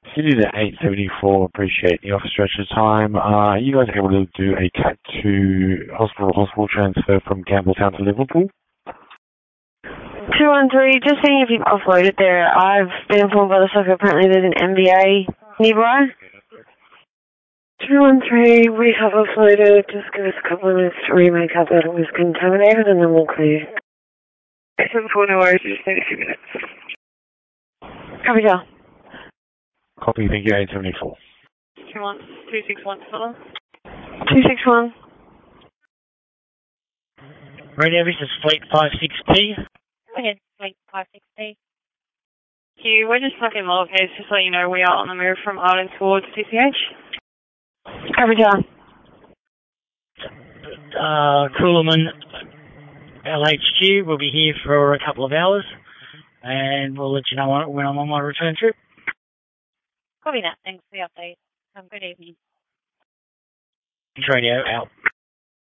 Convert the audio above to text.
Sydney to 874, appreciate the office stretch of time. Are you guys able to do a Cat 2 hospital transfer from Campbelltown to Liverpool? 213, just seeing if you've offloaded there. I've been informed by the stock apparently there's an MBA nearby. 213, we have offloaded. Just give us a couple of minutes to remake up that it was contaminated and then we'll clear. 874, no worries, just need a few minutes. Copy, Joe. Copy, thank you, 874. 261, hello? 261. Radio, this is Fleet 56P. Okay, Fleet 56P. We're just fucking lowercase, just so you know we are on the move from Arden towards CCH. Copy, Joe. Coolman LHG will be here for a couple of hours, and we'll let you know when I'm on my return trip. Copy that. Thanks for the update. Have a good evening. Radio out.